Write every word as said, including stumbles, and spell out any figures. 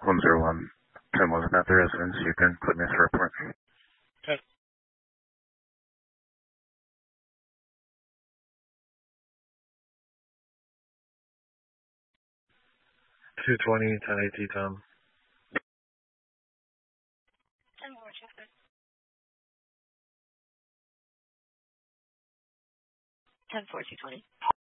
one zero one. ten wasn't at the residence. You can put me as a report. Okay. two twenty, ten eighty, Tom. ten more, traffic. ten four, two twenty.